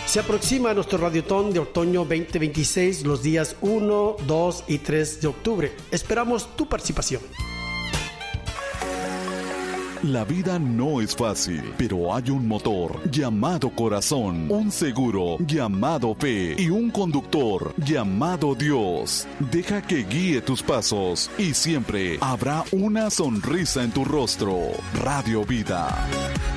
Se aproxima nuestro Radiotón de Otoño 2026 los días 1, 2 y 3 de octubre. Esperamos tu participación. La vida no es fácil, pero hay un motor llamado corazón, un seguro llamado fe y un conductor llamado Dios. Deja que guíe tus pasos y siempre habrá una sonrisa en tu rostro. Radio Vida.